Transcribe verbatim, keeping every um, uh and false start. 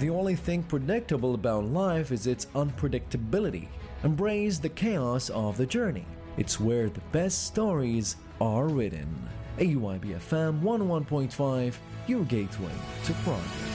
The only thing predictable about life is its unpredictability. Embrace the chaos of the journey. It's where the best stories are written. A U I B F M one oh one point five, your gateway to progress.